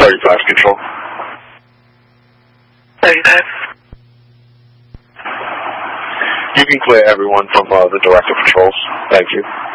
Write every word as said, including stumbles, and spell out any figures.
thirty-five control. thirty-five. You can clear everyone from uh, the director patrols. Thank you.